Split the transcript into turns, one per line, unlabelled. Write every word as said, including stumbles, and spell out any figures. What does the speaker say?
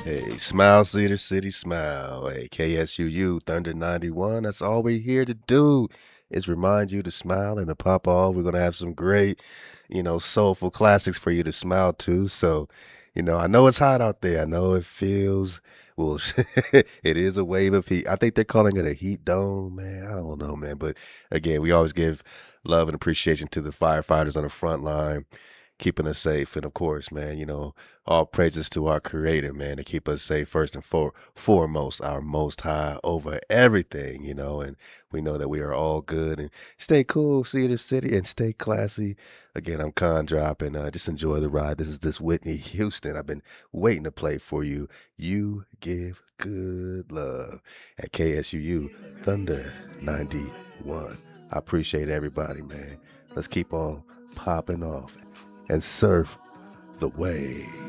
Hey, smile, Cedar City, smile. Hey, K S U U, Thunder ninety-one. That's all we're here to do is remind you to smile and to pop off. We're going to have some great, you know, soulful classics for you to smile to. So, you know, I know it's hot out there. I know it feels, well, it is a wave of heat. I think they're calling it a heat dome, man. I don't know, man. But again, we always give love and appreciation to the firefighters on the front line, keeping us safe. And of course, man, you know, all praises to our creator, man, to keep us safe first and for, foremost, our most high over everything, you know, and we know that we are all good and stay cool, Cedar City, and stay classy. Again, I'm Con Drop and uh, just enjoy the ride. This is this Whitney Houston. I've been waiting to play for you. You give good love at K S U U Thunder ninety-one. I appreciate everybody, man. Let's keep on popping off and surf the wave.